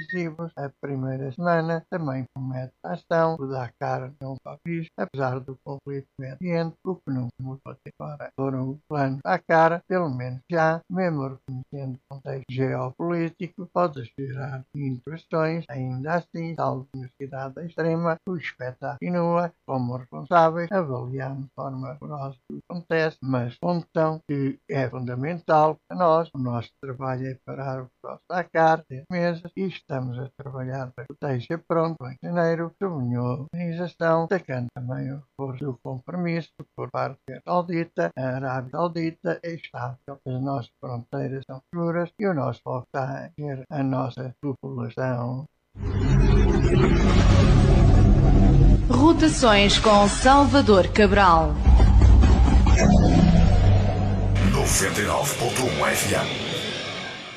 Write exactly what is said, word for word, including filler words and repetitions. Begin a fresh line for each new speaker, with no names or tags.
decisivos. A primeira semana também promete a ação. O Dakar não está visto, apesar do conflito ambiente, o que não mudou até agora. Foram o plano Dakar, pelo menos já, mesmo reconhecendo o contexto geopolítico, pode gerar intuições. Ainda assim, tal velocidade extrema, o espetáculo continua. Como responsáveis, avaliamos de forma rigorosa o que acontece, mas pontuam que é fundamental para nós. O nosso trabalho é parar o próximo Dakar de meses e estamos a trabalhar para que esteja pronto em janeiro, sublinhou a organização, destacando também o reforço do compromisso por parte da Saudita. A Arábia Saudita é estável, as nossas fronteiras são seguras e o nosso foco está a ter a nossa população.
Rotações com Salvador Cabral.
noventa e nove ponto um F M